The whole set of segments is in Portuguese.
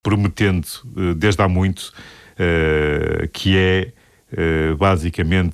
prometendo desde há muito, que é basicamente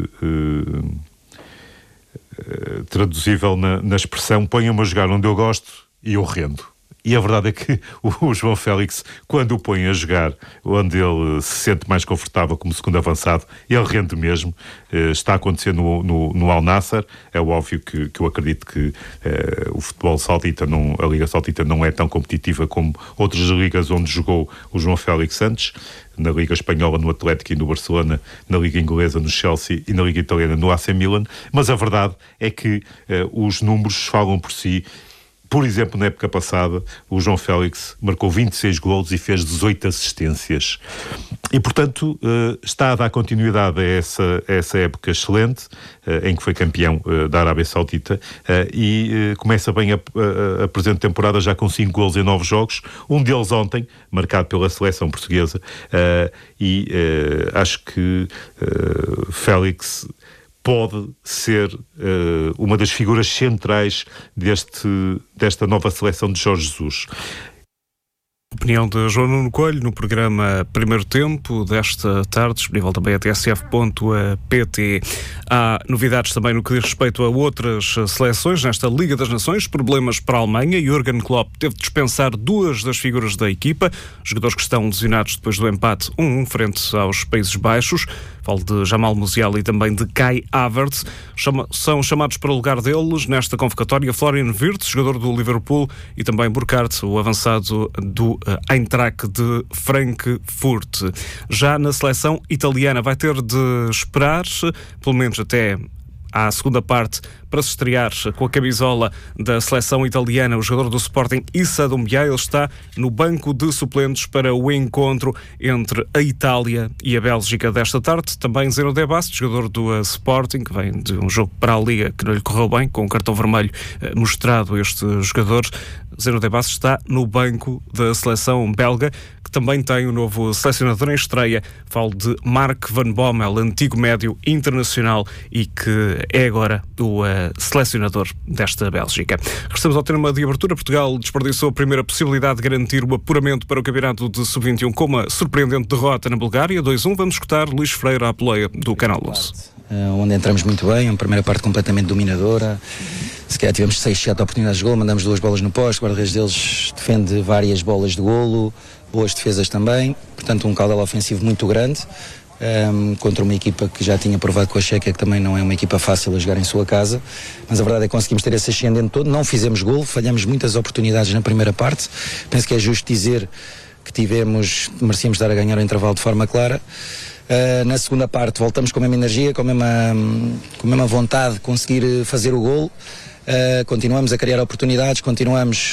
traduzível na expressão: ponha-me a jogar onde eu gosto e eu rendo. E a verdade é que o João Félix, quando o põe a jogar onde ele se sente mais confortável como segundo avançado, ele rende mesmo. Está acontecendo no Al Nassr. É óbvio que eu acredito que o futebol saudita, a Liga Saudita, não é tão competitiva como outras ligas onde jogou o João Félix antes. Na Liga Espanhola, no Atlético e no Barcelona, na Liga Inglesa, no Chelsea, e na Liga Italiana, no AC Milan. Mas a verdade é que os números falam por si. Por exemplo, na época passada, o João Félix marcou 26 golos e fez 18 assistências. E, portanto, está a dar continuidade a essa época excelente, em que foi campeão da Arábia Saudita, e começa bem a presente temporada já com 5 golos em 9 jogos, um deles ontem, marcado pela seleção portuguesa, e acho que Félix pode ser uma das figuras centrais desta nova seleção de Jorge Jesus. Opinião de João Nuno Coelho no programa Primeiro Tempo desta tarde, disponível também a tsf.pt. Há novidades também no que diz respeito a outras seleções nesta Liga das Nações. Problemas para a Alemanha. Jürgen Klopp teve de dispensar 2 das figuras da equipa, jogadores que estão lesionados depois do empate 1-1 frente aos Países Baixos. Falo de Jamal Musiala e também de Kai Havertz. São chamados para o lugar deles nesta convocatória Florian Wirtz, jogador do Liverpool, e também Burkhardt, o avançado do Eintracht de Frankfurt. Já na seleção italiana vai ter de esperar, pelo menos até à segunda parte, para se estrear com a camisola da seleção italiana, o jogador do Sporting Issa Doumbia. Ele está no banco de suplentes para o encontro entre a Itália e a Bélgica desta tarde. Também Zeno De Basso, jogador do Sporting, que vem de um jogo para a Liga que não lhe correu bem, com um cartão vermelho mostrado a este jogador. Zeno De Basso está no banco da seleção belga, que também tem um novo selecionador em estreia. Falo de Mark Van Bommel, antigo médio internacional e que é agora o selecionador desta Bélgica. Regressamos ao tema de abertura. Portugal desperdiçou a primeira possibilidade de garantir o apuramento para o campeonato de Sub-21 com uma surpreendente derrota na Bulgária, 2-1. Vamos escutar Luís Freire à peleia do Canal 11. Onde entramos muito bem, uma primeira parte completamente dominadora. Se calhar tivemos 6, 7 oportunidades de golo, mandamos 2 bolas no poste, o guarda-redes deles defende várias bolas de golo, boas defesas também, portanto um caudal ofensivo muito grande, contra uma equipa que já tinha provado com a Chequia que também não é uma equipa fácil a jogar em sua casa, mas a verdade é que conseguimos ter esse ascendente todo, não fizemos golo, falhamos muitas oportunidades na primeira parte, penso que é justo dizer que merecíamos dar a ganhar o intervalo de forma clara. Na segunda parte voltamos com a mesma energia, com a mesma vontade de conseguir fazer o golo. Continuamos a criar oportunidades, continuamos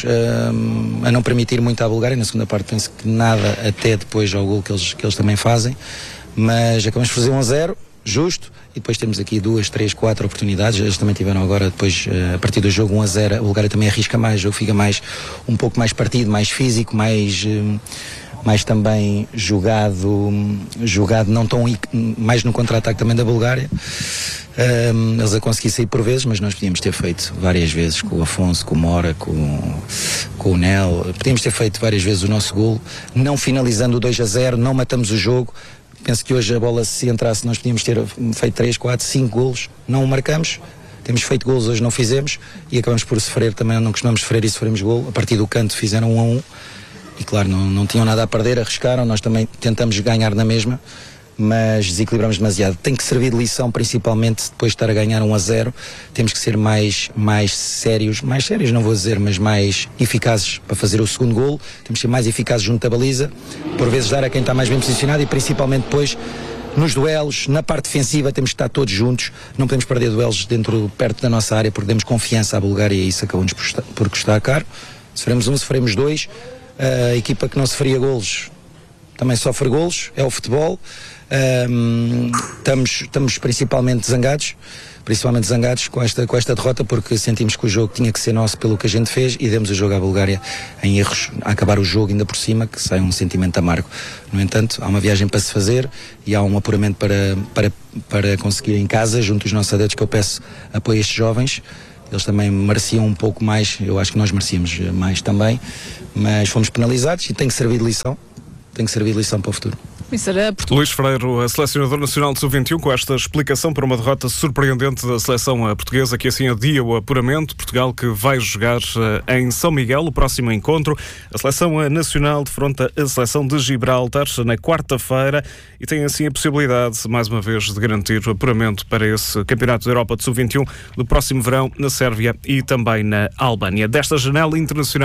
a não permitir muito à Bulgária. Na segunda parte penso que nada até depois ao golo que eles também fazem, mas acabamos de fazer 1-0, justo, e depois temos aqui 2, 3, 4 oportunidades. Eles também tiveram agora depois, a partir do jogo 1-0, a Bulgária também arrisca mais, o jogo fica um pouco mais partido, mais físico, mais também jogado não tão mais no contra-ataque também da Bulgária. Eles a conseguir sair por vezes, mas nós podíamos ter feito várias vezes com o Afonso, com o Mora, com o Nel, podíamos ter feito várias vezes o nosso golo, não finalizando o 2-0, não matamos o jogo. Penso que hoje a bola, se entrasse, nós podíamos ter feito 3, 4, 5 golos, não o marcamos. Temos feito golos, hoje não fizemos, e acabamos por sofrer também, não costumamos sofrer e sofremos golo. A partir do canto fizeram 1-1, e claro, não tinham nada a perder, arriscaram, nós também tentamos ganhar na mesma, mas desequilibramos demasiado. Tem que servir de lição, principalmente depois de estar a ganhar 1-0, temos que ser mais sérios não vou dizer, mas mais eficazes para fazer o segundo golo, temos que ser mais eficazes junto da baliza, por vezes dar a quem está mais bem posicionado, e principalmente depois nos duelos, na parte defensiva temos que estar todos juntos, não podemos perder duelos perto da nossa área, porque demos confiança à Bulgária e isso acabou-nos por custar caro. Sofremos 1, sofremos 2, a equipa que não sofria golos também sofre golos, é o futebol. Estamos principalmente zangados com esta derrota, porque sentimos que o jogo tinha que ser nosso pelo que a gente fez, e demos o jogo à Bulgária em erros, a acabar o jogo ainda por cima, que sai um sentimento amargo. No entanto, há uma viagem para se fazer e há um apuramento para conseguir em casa, junto dos nossos adeptos, que eu peço apoio a estes jovens. Eles também mereciam um pouco mais, eu acho que nós merecíamos mais também, mas fomos penalizados e tem que servir de lição. Tem que servir de lição para o futuro. Luís Freire, selecionador nacional de Sub-21, com esta explicação para uma derrota surpreendente da seleção portuguesa, que assim adia o apuramento. Portugal que vai jogar em São Miguel o próximo encontro. A seleção nacional defronta a seleção de Gibraltar na quarta-feira e tem assim a possibilidade, mais uma vez, de garantir o apuramento para esse Campeonato da Europa de Sub-21 do próximo verão na Sérvia e também na Albânia. Desta janela internacional